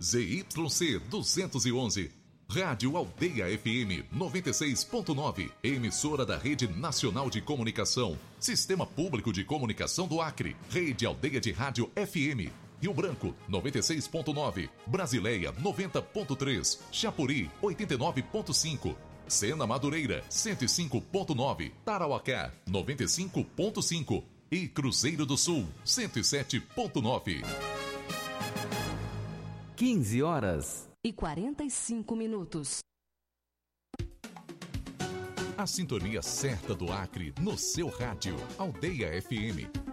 ZYC 211. Rádio Aldeia FM 96.9, emissora da Rede Nacional de Comunicação, Sistema Público de Comunicação do Acre, Rede Aldeia de Rádio FM, Rio Branco 96.9, Brasileia 90.3, Chapuri 89.5, Sena Madureira 105.9, Tarauacá 95.5 e Cruzeiro do Sul 107.9. 15h45. A sintonia certa do Acre no seu rádio. Aldeia FM